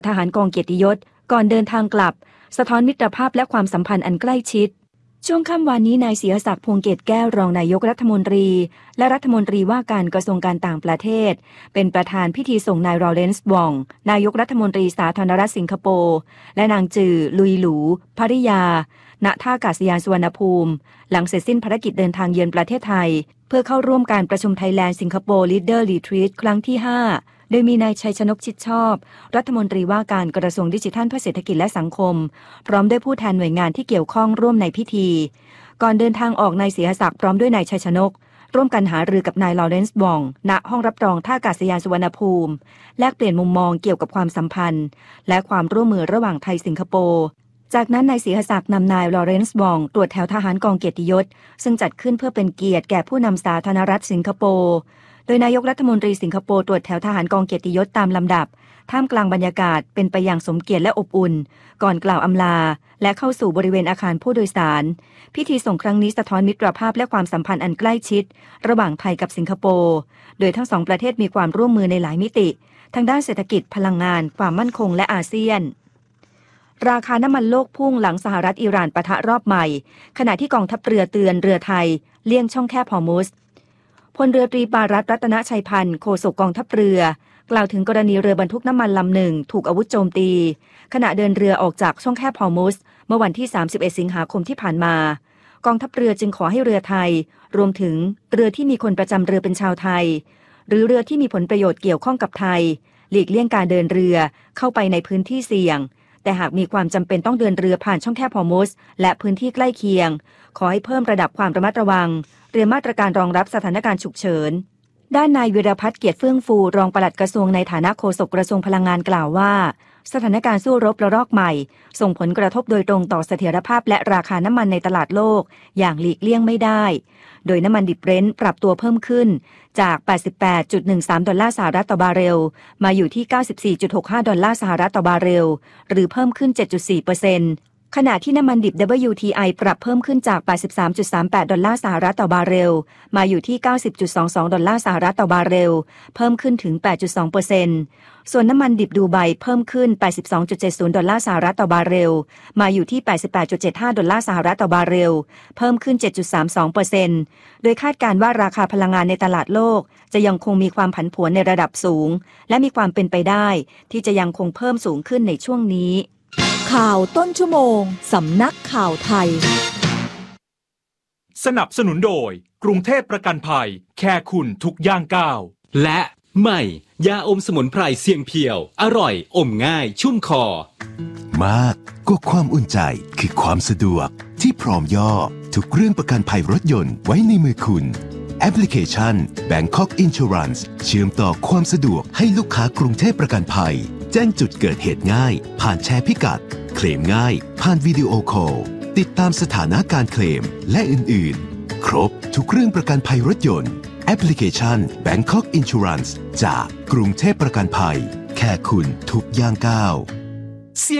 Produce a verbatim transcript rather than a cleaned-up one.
ทหารกองเกียรติยศก่อนเดินทางกลับสะท้อนมิตรภาพและความสัมพันธ์อันใกล้ชิดช่วงค่ำวานนี้นายศิรศักดิ์พวงเกตแก้วรองนายกรัฐมนตรีและรัฐมนตรีว่าการกระทรวงการต่างประเทศเป็นประธานพิธีส่งนายลอเรนซ์วองนายกรัฐมนตรีสาธารณรัฐสิงคโปร์และนางจือลุยหลูภริยาณท่าอากาศยานสุวรรณภูมิหลังเสร็จสิ้นภารกิจเดินทางเยือนประเทศไทยเพื่อเข้าร่วมการประชุมไทยแลนด์สิงคโปร์ลีดเดอร์รีทรีตครั้งที่ห้าโดยมีนายชัยชนกชิดชอบรัฐมนตรีว่าการกระทรวงดิจิทัลเพื่อเศรษฐกิจและสังคมพร้อมด้วยผู้แทนหน่วยงานที่เกี่ยวข้องร่วมในพิธีก่อนเดินทางออกนายศิรศักดิ์พร้อมด้วยนายชัยชนกร่วมกันหารือกับนายลอเรนซ์วองณห้องรับรองท่าอากาศยานสุวรรณภูมิแลกเปลี่ยนมุมมองเกี่ยวกับความสัมพันธ์และความร่วมมือระหว่างไทยสิงคโปร์จากนั้นนายศิรศักดิ์นำนายลอเรนซ์วองตรวจแถวทหารกองเกียรติยศซึ่งจัดขึ้นเพื่อเป็นเกียรติแก่ผู้นำสาธารณรัฐสิงคโปร์โดยนายกรัฐมนตรีสิงคโปร์ตรวจแถวทหารกองเกียรติยศตามลำดับท่ามกลางบรรยากาศเป็นไปอย่างสมเกียรติและอบอุ่นก่อนกล่าวอำลาและเข้าสู่บริเวณอาคารผู้โดยสารพิธีส่งครั้งนี้สะท้อนมิตรภาพและความสัมพันธ์อันใกล้ชิดระหว่างไทยกับสิงคโปร์โดยทั้งสองประเทศมีความร่วมมือในหลายมิติทั้งด้านเศรษฐกิจพลังงานความมั่นคงและอาเซียนราคาน้ำมันโลกพุ่งหลังสหรัฐอิหร่านปะทะรอบใหม่ขณะที่กองทัพเรือเตือนเรือไทยเลี่ยงช่องแคบฮอร์มุซพลเรือตรีปารัตน์รัตนชัยพันธ์โฆษกกองทัพเรือกล่าวถึงกรณีเรือบรรทุกน้ำมันลำหนึ่งถูกอาวุธโจมตีขณะเดินเรือออกจากช่องแคบฮอร์มุซเมื่อวันที่สามสิบเอ็ดสิงหาคมที่ผ่านมากองทัพเรือจึงขอให้เรือไทยรวมถึงเรือที่มีคนประจำเรือเป็นชาวไทยหรือเรือที่มีผลประโยชน์เกี่ยวข้องกับไทยหลีกเลี่ยงการเดินเรือเข้าไปในพื้นที่เสี่ยงแต่หากมีความจำเป็นต้องเดินเรือผ่านช่องแคบฮอร์มุซและพื้นที่ใกล้เคียงขอให้เพิ่มระดับความระมัดระวังเตรียมมาตรการรองรับสถานการณ์ฉุกเฉินด้านนายวิรพัฒน์เกียรติเฟื่องฟูรองปลัดกระทรวงในฐานะโฆษกกระทรวงพลังงานกล่าวว่าสถานการณ์สู้รบระลอกใหม่ส่งผลกระทบโดยตรงต่อเสถียรภาพและราคาน้ำมันในตลาดโลกอย่างหลีกเลี่ยงไม่ได้โดยน้ำมันดิบเบรนท์ปรับตัวเพิ่มขึ้นจาก แปดสิบแปดจุดหนึ่งสาม ดอลลาร์สหรัฐต่อบาร์เรลมาอยู่ที่ เก้าสิบสี่จุดหกห้า ดอลลาร์สหรัฐต่อบาร์เรลหรือเพิ่มขึ้น เจ็ดจุดสี่เปอร์เซ็นต์ขณะที่น้ำมันดิบ ดับเบิลยู ที ไอ ปรับเพิ่มขึ้นจาก แปดสิบสามจุดสามแปด ดอลลาร์สหรัฐต่อบาร์เรลมาอยู่ที่ เก้าสิบจุดสองสอง ดอลลาร์สหรัฐต่อบาร์เรลเพิ่มขึ้นถึง แปดจุดสองเปอร์เซ็นต์ ส่วนน้ำมันดิบดูไบเพิ่มขึ้น แปดสิบสองจุดเจ็ดศูนย์ ดอลลาร์สหรัฐต่อบาร์เรลมาอยู่ที่ แปดสิบแปดจุดเจ็ดห้า ดอลลาร์สหรัฐต่อบาร์เรลเพิ่มขึ้น เจ็ดจุดสามสองเปอร์เซ็นต์ โดยคาดการณ์ว่าราคาพลังงานในตลาดโลกจะยังคงมีความผันผวนในระดับสูงและมีความเป็นไปได้ที่จะยังคงเพิ่มสูงขึ้นในช่วงนี้ข่าวต้นชั่วโมงสำนักข่าวไทยสนับสนุนโดยกรุงเทพประกันภัยแค่คุณทุกย่างก้าวและใหม่ยาอมสมุนไพรเสียงเพียวอร่อยอมง่ายชุ่มคอมากก็ความอุ่นใจคือความสะดวกที่พร้อมย่อทุกเรื่องประกันภัยรถยนต์ไว้ในมือคุณแอปพลิเคชัน Bangkok Insurance เชื่อมต่อความสะดวกให้ลูกค้ากรุงเทพประกันภัยแจ้งจุดเกิดเหตุง่ายผ่านแชร์พิกัดเคลมง่ายผ่านวิดีโอคอลติดตามสถานะการเคลมและอื่นๆครบทุกเรื่องประกันภัยรถยนต์แอปพลิเคชัน Bangkok Insurance จากกรุงเทพประกันภัยแค่คุณทุกย่างก้าว